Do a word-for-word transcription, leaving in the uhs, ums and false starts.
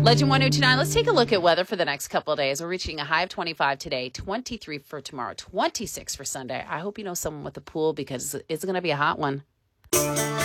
Legend one oh two nine, let's take a look at weather for the next couple of days. We're reaching a high of twenty-five today, twenty-three for tomorrow, twenty-six for Sunday. I hope you know someone with a pool because it's going to be a hot one.